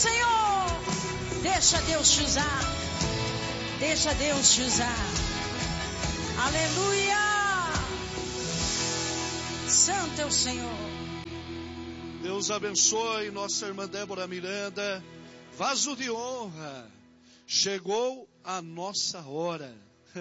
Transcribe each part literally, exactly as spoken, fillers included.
Senhor, deixa Deus te usar, deixa Deus te usar, aleluia, santo é o Senhor. Deus abençoe nossa irmã Débora Miranda, vaso de honra, chegou a nossa hora.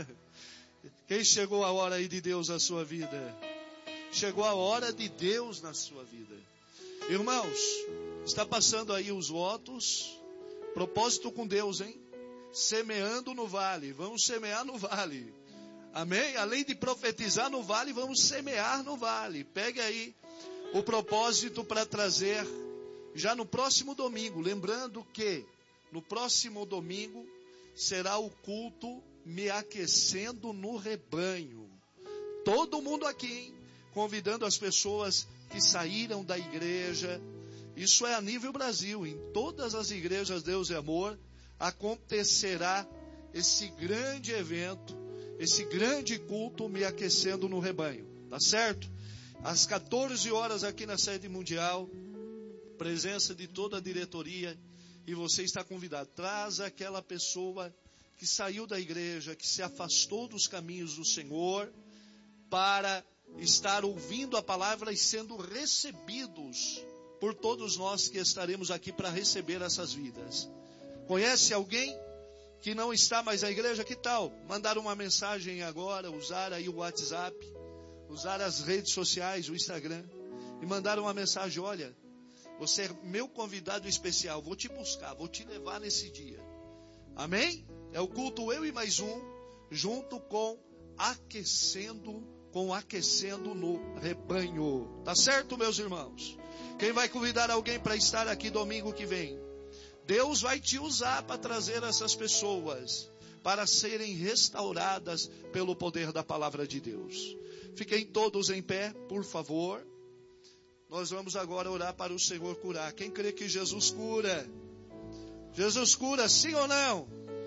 Quem chegou a hora aí de Deus na sua vida? Chegou a hora de Deus na sua vida. Irmãos, está passando aí os votos, propósito com Deus, hein? Semeando no vale, vamos semear no vale, amém? Além de profetizar no vale, vamos semear no vale. Pegue aí o propósito para trazer já no próximo domingo, lembrando que no próximo domingo será o culto Me Aquecendo no Rebanho. Todo mundo aqui, hein? Convidando as pessoas que saíram da igreja. Isso é a nível Brasil, em todas as igrejas Deus é Amor, acontecerá esse grande evento, esse grande culto Me Aquecendo no Rebanho, tá certo? Às quatorze horas aqui na sede mundial, presença de toda a diretoria, e você está convidado. Traz aquela pessoa que saiu da igreja, que se afastou dos caminhos do Senhor, para estar ouvindo a palavra e sendo recebidos por todos nós que estaremos aqui para receber essas vidas. Conhece alguém que não está mais na igreja? Que tal mandar uma mensagem agora, usar aí o WhatsApp, usar as redes sociais, o Instagram, e mandar uma mensagem: olha, você é meu convidado especial, vou te buscar, vou te levar nesse dia. Amém? É o culto eu e mais um, junto com aquecendo, com aquecendo no rebanho. Tá certo, meus irmãos? Quem vai convidar alguém para estar aqui domingo que vem? Deus vai te usar para trazer essas pessoas para serem restauradas pelo poder da palavra de Deus. Fiquem todos em pé, por favor. Nós vamos agora orar para o Senhor curar. Quem crê que Jesus cura? Jesus cura, sim ou não?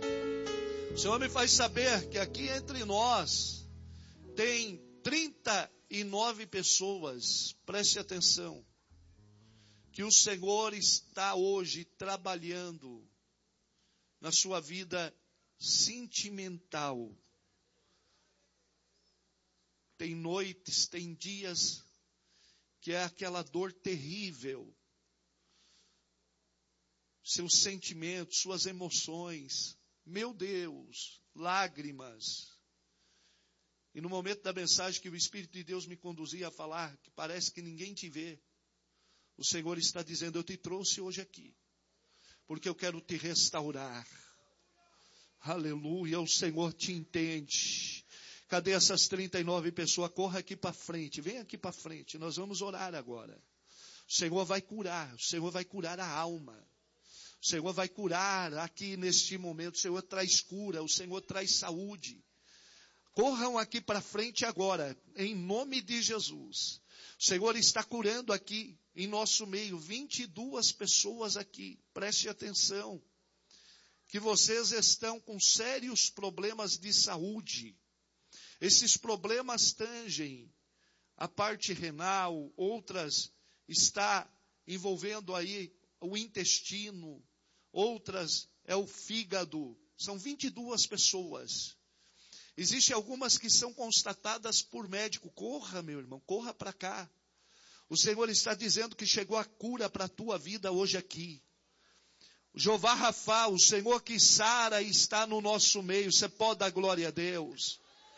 O Senhor me faz saber que aqui entre nós tem trinta e nove pessoas, preste atenção, que o Senhor está hoje trabalhando na sua vida sentimental. Tem noites, tem dias que é aquela dor terrível. Seus sentimentos, suas emoções, meu Deus, lágrimas. E no momento da mensagem que o Espírito de Deus me conduzia a falar, que parece que ninguém te vê, o Senhor está dizendo: eu te trouxe hoje aqui, porque eu quero te restaurar. Aleluia, o Senhor te entende. Cadê essas trinta e nove pessoas? Corra aqui para frente, vem aqui para frente, nós vamos orar agora. O Senhor vai curar, o Senhor vai curar a alma. O Senhor vai curar aqui neste momento, o Senhor traz cura, o Senhor traz saúde. Corram aqui para frente agora, em nome de Jesus. O Senhor está curando aqui em nosso meio, vinte e duas pessoas aqui, preste atenção, que vocês estão com sérios problemas de saúde. Esses problemas tangem a parte renal, outras está envolvendo aí o intestino, outras é o fígado. São vinte e duas pessoas. Existem algumas que são constatadas por médico. Corra, meu irmão, corra para cá. O Senhor está dizendo que chegou a cura para a tua vida hoje aqui. Jeová Rafa, o Senhor que sara, está no nosso meio. Você pode dar glória a Deus.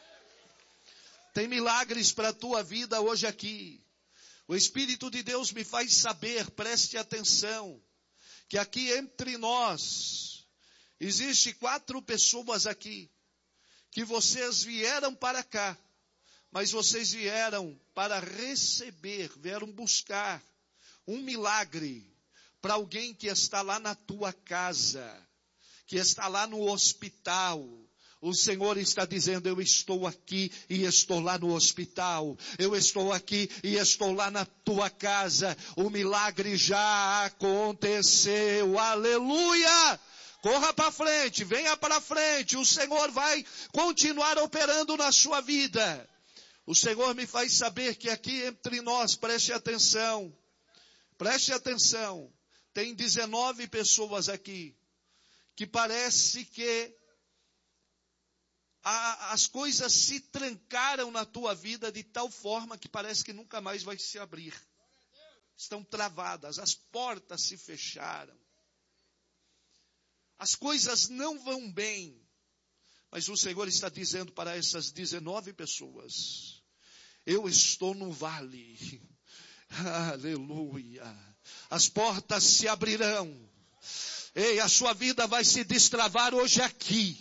Tem milagres para a tua vida hoje aqui. O Espírito de Deus me faz saber, preste atenção, que aqui entre nós, existe quatro pessoas aqui, que vocês vieram para cá, mas vocês vieram para receber, vieram buscar um milagre para alguém que está lá na tua casa, que está lá no hospital. O Senhor está dizendo: eu estou aqui e estou lá no hospital. Eu estou aqui e estou lá na tua casa. O milagre já aconteceu. Aleluia! Corra para frente, venha para frente. O Senhor vai continuar operando na sua vida. O Senhor me faz saber que aqui entre nós, preste atenção. Preste atenção. tem dezenove pessoas aqui que parece que a, as coisas se trancaram na tua vida de tal forma que parece que nunca mais vai se abrir. Estão travadas, as portas se fecharam. As coisas não vão bem. Mas o Senhor está dizendo para essas dezenove pessoas: eu estou no vale. Aleluia. As portas se abrirão. Ei, a sua vida vai se destravar hoje aqui.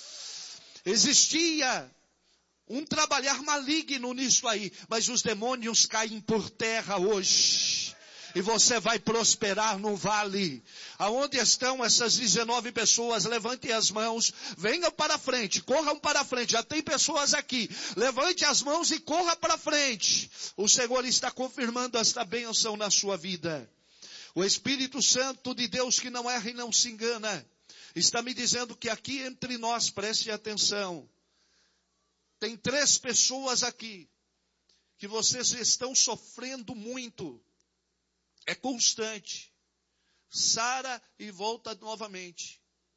Existia um trabalhar maligno nisso aí, mas os demônios caem por terra hoje. E você vai prosperar no vale. Aonde estão essas dezenove pessoas? Levantem as mãos, venham para frente, corram para frente. Já tem pessoas aqui. Levante as mãos e corra para frente. O Senhor está confirmando esta bênção na sua vida. O Espírito Santo de Deus, que não erra e não se engana, está me dizendo que aqui entre nós, preste atenção, tem três pessoas aqui que vocês estão sofrendo muito. É constante. Sara e volta novamente.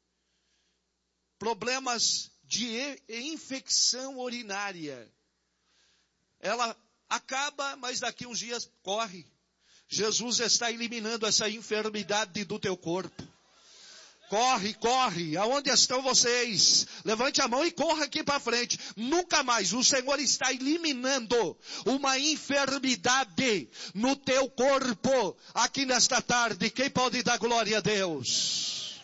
Problemas de infecção urinária. Ela acaba, mas daqui uns dias corre. Jesus está eliminando essa enfermidade do teu corpo. Corre, corre. Aonde estão vocês? Levante a mão e corra aqui para frente. Nunca mais. O Senhor está eliminando uma enfermidade no teu corpo aqui nesta tarde. Quem pode dar glória a Deus?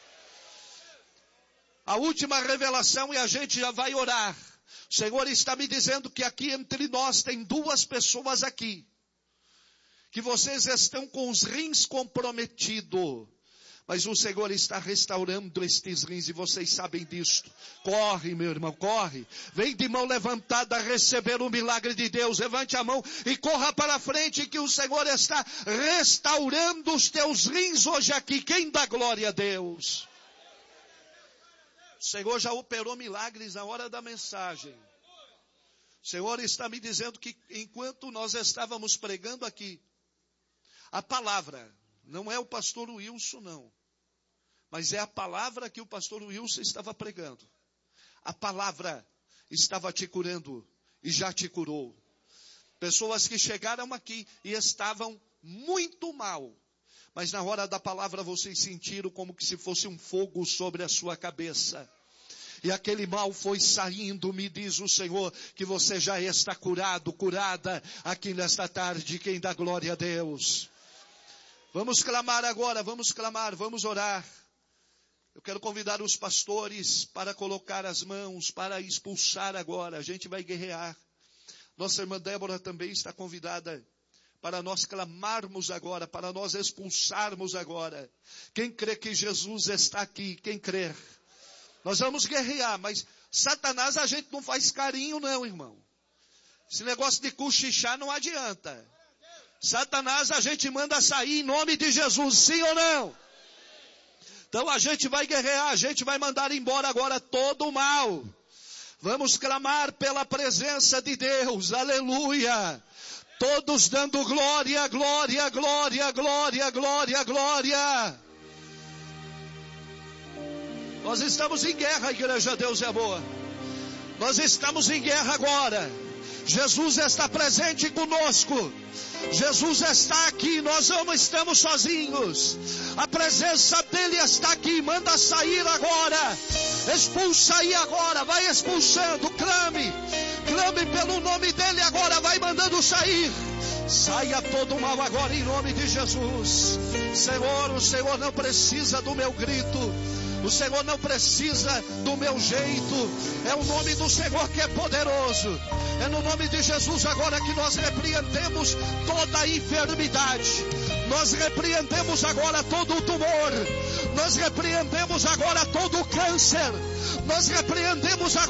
A última revelação e a gente já vai orar. O Senhor está me dizendo que aqui entre nós tem duas pessoas aqui, que vocês estão com os rins comprometidos. Mas o Senhor está restaurando estes rins e vocês sabem disto. Corre, meu irmão, corre. Vem de mão levantada receber o milagre de Deus. Levante a mão e corra para frente que o Senhor está restaurando os teus rins hoje aqui. Quem dá glória a Deus? O Senhor já operou milagres na hora da mensagem. O Senhor está me dizendo que enquanto nós estávamos pregando aqui, a palavra, não é o pastor Wilson não, mas é a palavra que o pastor Wilson estava pregando. A palavra estava te curando e já te curou. Pessoas que chegaram aqui e estavam muito mal, mas na hora da palavra vocês sentiram como que se fosse um fogo sobre a sua cabeça. E aquele mal foi saindo, me diz o Senhor, que você já está curado, curada aqui nesta tarde. Quem dá glória a Deus? Vamos clamar agora, vamos clamar, vamos orar. Eu quero convidar os pastores para colocar as mãos, para expulsar agora. A gente vai guerrear. Nossa irmã Débora também está convidada para nós clamarmos agora, para nós expulsarmos agora. Quem crê que Jesus está aqui? Quem crê? Nós vamos guerrear, mas Satanás a gente não faz carinho não, irmão. Esse negócio de cochichar não adianta. Satanás a gente manda sair em nome de Jesus, sim ou não? Então a gente vai guerrear, a gente vai mandar embora agora todo o mal. Vamos clamar pela presença de Deus, aleluia. Todos dando glória, glória, glória, glória, glória, glória. Nós estamos em guerra, igreja, Deus é boa. Nós estamos em guerra agora. Jesus está presente conosco. Jesus está aqui, nós não estamos sozinhos. A presença dele está aqui, manda sair agora. Expulsa aí agora, vai expulsando, clame. Clame pelo nome dele agora, vai mandando sair. Saia todo o mal agora em nome de Jesus. Senhor, o Senhor não precisa do meu grito. O Senhor não precisa do meu jeito. É o nome do Senhor que é poderoso. É no nome de Jesus agora que nós repreendemos toda a enfermidade. Nós repreendemos agora todo o tumor. Nós repreendemos agora todo o câncer. Nós repreendemos agora